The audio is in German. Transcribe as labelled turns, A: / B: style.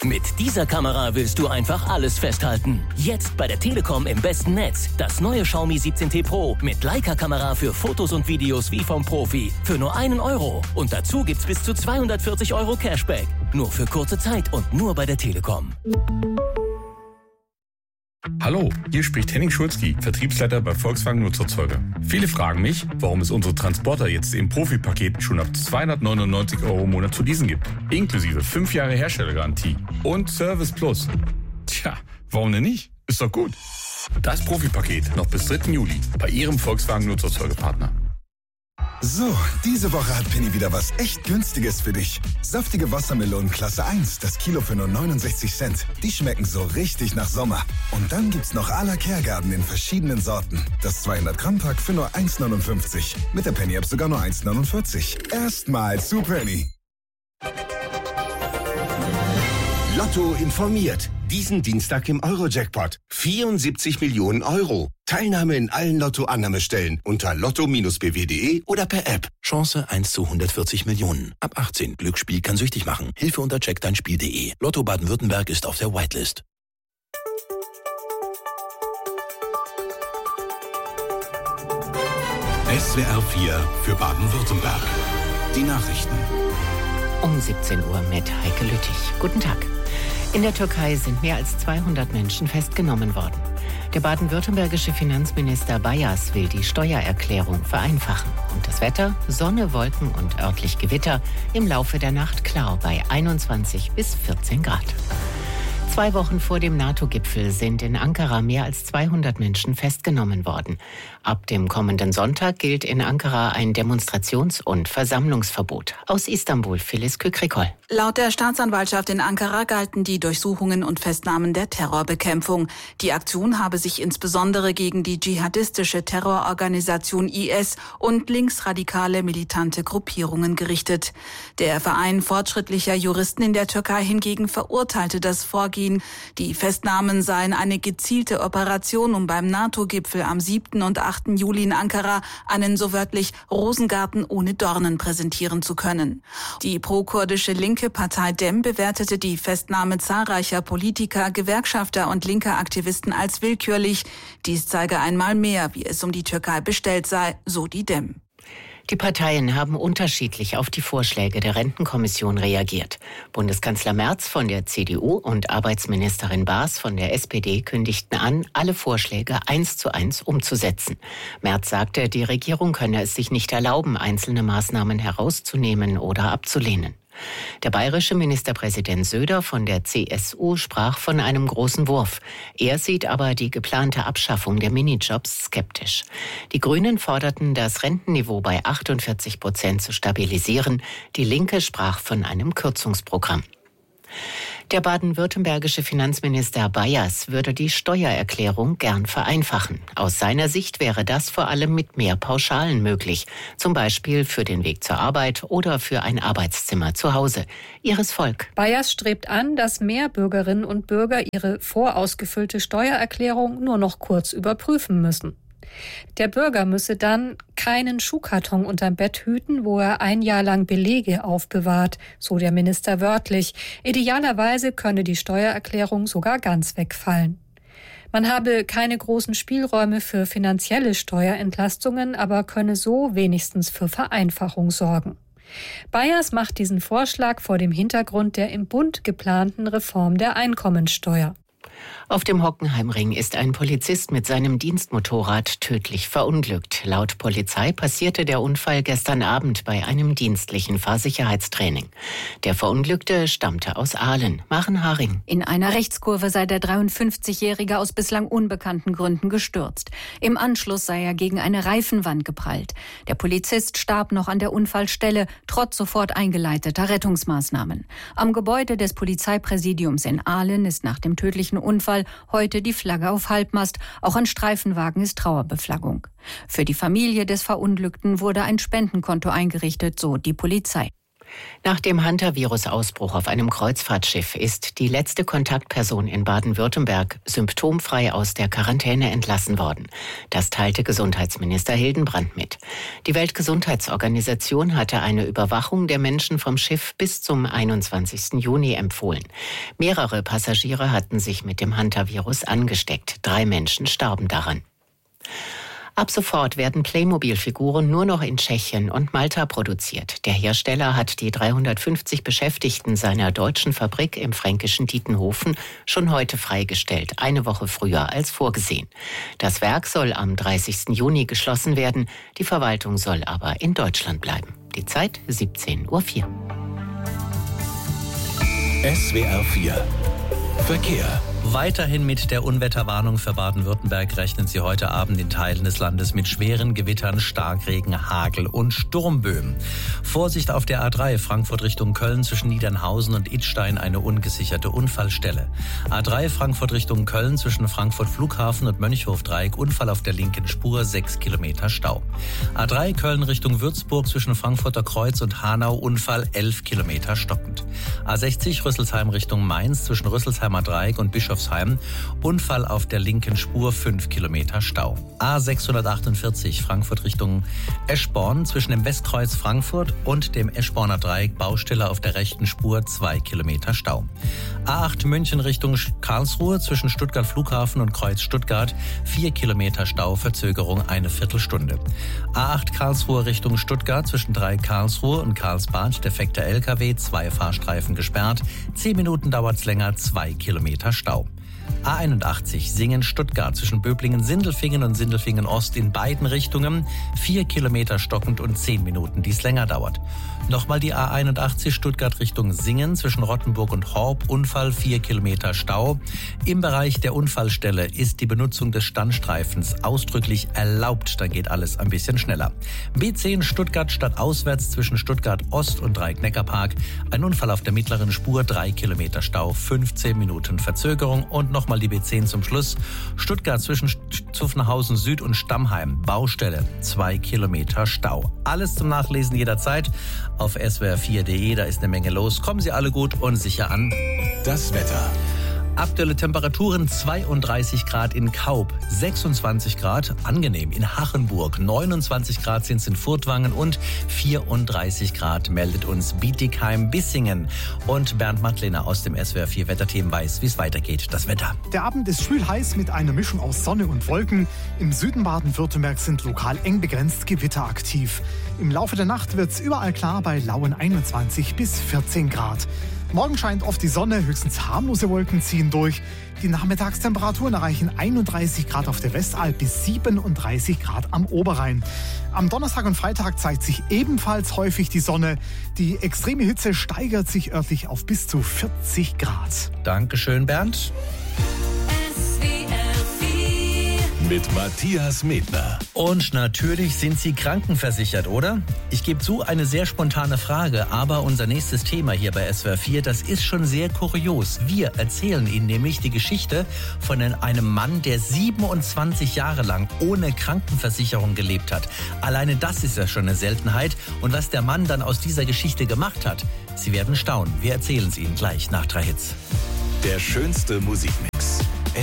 A: Mit dieser Kamera willst du einfach alles festhalten. Jetzt bei der Telekom im besten Netz. Das neue Xiaomi 17T Pro mit Leica-Kamera für Fotos und Videos wie vom Profi. Für nur €1. Und dazu gibt's bis zu 240 € Cashback. Nur für kurze Zeit und nur bei der Telekom.
B: Hallo, hier spricht Henning Schulzki, Vertriebsleiter bei Volkswagen Nutzerzeuger. Viele fragen mich, warum es unsere Transporter jetzt im Profi-Paket schon ab 299 € im Monat zu leasen gibt. Inklusive 5 Jahre Herstellergarantie und Service Plus. Tja, warum denn nicht? Ist doch gut. Das Profi-Paket noch bis 3. Juli bei Ihrem Volkswagen Nutzerzeugerpartner.
C: So, diese Woche hat Penny wieder was echt Günstiges für dich. Saftige Wassermelonen Klasse 1, das Kilo für nur 69 Cent. Die schmecken so richtig nach Sommer. Und dann gibt's noch à la Kergarten in verschiedenen Sorten. Das 200-Gramm-Pack für nur 1,59. Mit der Penny-App sogar nur 1,49. Erstmal zu Penny.
D: Lotto informiert. Diesen Dienstag im Euro-Jackpot. 74 Millionen €. Teilnahme in allen Lotto-Annahmestellen unter lotto-bw.de oder per App.
E: Chance 1 zu 140 Millionen. Ab 18. Glücksspiel kann süchtig machen. Hilfe unter checkdeinspiel.de. Lotto Baden-Württemberg ist auf der Whitelist.
F: SWR 4 für Baden-Württemberg. Die Nachrichten.
G: Um 17 Uhr mit Heike Lüttich. Guten Tag. In der Türkei sind mehr als 200 Menschen festgenommen worden. Der baden-württembergische Finanzminister Bayas will die Steuererklärung vereinfachen. Und das Wetter? Sonne, Wolken und örtlich Gewitter. Im Laufe der Nacht klar bei 21 bis 14 Grad. 2 Wochen vor dem NATO-Gipfel sind in Ankara mehr als 200 Menschen festgenommen worden. Ab dem kommenden Sonntag gilt in Ankara ein Demonstrations- und Versammlungsverbot. Aus Istanbul, Filiz Kükrikol.
H: Laut der Staatsanwaltschaft in Ankara galten die Durchsuchungen und Festnahmen der Terrorbekämpfung. Die Aktion habe sich insbesondere gegen die dschihadistische Terrororganisation IS und linksradikale militante Gruppierungen gerichtet. Der Verein fortschrittlicher Juristen in der Türkei hingegen verurteilte das Vorgehen. Die Festnahmen seien eine gezielte Operation, um beim NATO-Gipfel am 7. und 8. Juli in Ankara einen so wörtlich Rosengarten ohne Dornen präsentieren zu können. Die pro-kurdische linke Partei DEM bewertete die Festnahme zahlreicher Politiker, Gewerkschafter und linker Aktivisten als willkürlich. Dies zeige einmal mehr, wie es um die Türkei bestellt sei, so die DEM.
G: Die Parteien haben unterschiedlich auf die Vorschläge der Rentenkommission reagiert. Bundeskanzler Merz von der CDU und Arbeitsministerin Baas von der SPD kündigten an, alle Vorschläge 1:1 umzusetzen. Merz sagte, die Regierung könne es sich nicht erlauben, einzelne Maßnahmen herauszunehmen oder abzulehnen. Der bayerische Ministerpräsident Söder von der CSU sprach von einem großen Wurf. Er sieht aber die geplante Abschaffung der Minijobs skeptisch. Die Grünen forderten, das Rentenniveau bei 48% zu stabilisieren. Die Linke sprach von einem Kürzungsprogramm. Der baden-württembergische Finanzminister Bayas würde die Steuererklärung gern vereinfachen. Aus seiner Sicht wäre das vor allem mit mehr Pauschalen möglich. Zum Beispiel für den Weg zur Arbeit oder für ein Arbeitszimmer zu Hause. Iris Volk.
I: Bayas strebt an, dass mehr Bürgerinnen und Bürger ihre vorausgefüllte Steuererklärung nur noch kurz überprüfen müssen. Der Bürger müsse dann keinen Schuhkarton unterm Bett hüten, wo er 1 Jahr lang Belege aufbewahrt, so der Minister wörtlich. Idealerweise könne die Steuererklärung sogar ganz wegfallen. Man habe keine großen Spielräume für finanzielle Steuerentlastungen, aber könne so wenigstens für Vereinfachung sorgen. Bayas macht diesen Vorschlag vor dem Hintergrund der im Bund geplanten Reform der Einkommensteuer.
G: Auf dem Hockenheimring ist ein Polizist mit seinem Dienstmotorrad tödlich verunglückt. Laut Polizei passierte der Unfall gestern Abend bei einem dienstlichen Fahrsicherheitstraining. Der Verunglückte stammte aus Ahlen. Maren Haring.
J: In einer Rechtskurve sei der 53-Jährige aus bislang unbekannten Gründen gestürzt. Im Anschluss sei er gegen eine Reifenwand geprallt. Der Polizist starb noch an der Unfallstelle, trotz sofort eingeleiteter Rettungsmaßnahmen. Am Gebäude des Polizeipräsidiums in Ahlen ist nach dem tödlichen Unfall heute die Flagge auf Halbmast. Auch an Streifenwagen ist Trauerbeflaggung. Für die Familie des Verunglückten wurde ein Spendenkonto eingerichtet, so die Polizei.
G: Nach dem Hantavirus-Ausbruch auf einem Kreuzfahrtschiff ist die letzte Kontaktperson in Baden-Württemberg symptomfrei aus der Quarantäne entlassen worden. Das teilte Gesundheitsminister Hildenbrand mit. Die Weltgesundheitsorganisation hatte eine Überwachung der Menschen vom Schiff bis zum 21. Juni empfohlen. Mehrere Passagiere hatten sich mit dem Hantavirus angesteckt. 3 Menschen starben daran. Ab sofort werden Playmobil-Figuren nur noch in Tschechien und Malta produziert. Der Hersteller hat die 350 Beschäftigten seiner deutschen Fabrik im fränkischen Dietenhofen schon heute freigestellt, eine Woche früher als vorgesehen. Das Werk soll am 30. Juni geschlossen werden, die Verwaltung soll aber in Deutschland bleiben. Die Zeit 17:04 Uhr.
E: SWR 4 Verkehr.
K: Weiterhin mit der Unwetterwarnung für Baden-Württemberg rechnen Sie heute Abend in Teilen des Landes mit schweren Gewittern, Starkregen, Hagel und Sturmböen. Vorsicht auf der A3 Frankfurt Richtung Köln zwischen Niedernhausen und Idstein eine ungesicherte Unfallstelle. A3 Frankfurt Richtung Köln zwischen Frankfurt Flughafen und Mönchhof-Dreieck Unfall auf der linken Spur, 6 Kilometer Stau. A3 Köln Richtung Würzburg zwischen Frankfurter Kreuz und Hanau Unfall, 11 Kilometer stockend. A60 Rüsselsheim Richtung Mainz zwischen Rüsselsheimer Dreieck und Bischofsheim Unfall auf der linken Spur, 5 Kilometer Stau. A648 Frankfurt Richtung Eschborn zwischen dem Westkreuz Frankfurt und dem Eschborner Dreieck Baustelle auf der rechten Spur, 2 Kilometer Stau. A8 München Richtung Karlsruhe zwischen Stuttgart Flughafen und Kreuz Stuttgart, 4 Kilometer Stau, Verzögerung eine Viertelstunde. A8 Karlsruhe Richtung Stuttgart zwischen Dreieck Karlsruhe und Karlsbad defekter LKW, 2 Fahrstreifen gesperrt, 10 Minuten dauert's länger, 2 Kilometer Stau. A81 Singen-Stuttgart zwischen Böblingen-Sindelfingen und Sindelfingen-Ost in beiden Richtungen, 4 Kilometer stockend und 10 Minuten, die es länger dauert. Nochmal die A81 Stuttgart Richtung Singen zwischen Rottenburg und Horb, Unfall, 4 Kilometer Stau. Im Bereich der Unfallstelle ist die Benutzung des Standstreifens ausdrücklich erlaubt, dann geht alles ein bisschen schneller. B10 Stuttgart stadtauswärts zwischen Stuttgart Ost und Dreieck-Neckarpark, ein Unfall auf der mittleren Spur, 3 Kilometer Stau, 15 Minuten Verzögerung. Und nochmal die B10 zum Schluss. Stuttgart zwischen Zuffenhausen Süd und Stammheim, Baustelle, 2 Kilometer Stau. Alles zum Nachlesen jederzeit auf swr4.de, da ist eine Menge los. Kommen Sie alle gut und sicher an.
E: Das Wetter.
K: Aktuelle Temperaturen 32 Grad in Kaub, 26 Grad angenehm in Hachenburg, 29 Grad sind es in Furtwangen und 34 Grad meldet uns Bietigheim-Bissingen. Und Bernd Mattlener aus dem SWR 4 Wetterteam weiß, wie es weitergeht. Das Wetter.
L: Der Abend ist schwül heiß mit einer Mischung aus Sonne und Wolken. Im Süden Baden-Württembergs sind lokal eng begrenzt Gewitter aktiv. Im Laufe der Nacht wird es überall klar bei lauen 21 bis 14 Grad. Morgen scheint oft die Sonne, höchstens harmlose Wolken ziehen durch. Die Nachmittagstemperaturen erreichen 31 Grad auf der Westalb bis 37 Grad am Oberrhein. Am Donnerstag und Freitag zeigt sich ebenfalls häufig die Sonne. Die extreme Hitze steigert sich örtlich auf bis zu 40 Grad.
K: Dankeschön, Bernd.
E: Mit Matthias Medner.
K: Und natürlich sind Sie krankenversichert, oder? Ich gebe zu, eine sehr spontane Frage, aber unser nächstes Thema hier bei SWR 4, das ist schon sehr kurios. Wir erzählen Ihnen nämlich die Geschichte von einem Mann, der 27 Jahre lang ohne Krankenversicherung gelebt hat. Alleine das ist ja schon eine Seltenheit. Und was der Mann dann aus dieser Geschichte gemacht hat, Sie werden staunen. Wir erzählen es Ihnen gleich nach 3 Hits.
E: Der schönste Musikmix.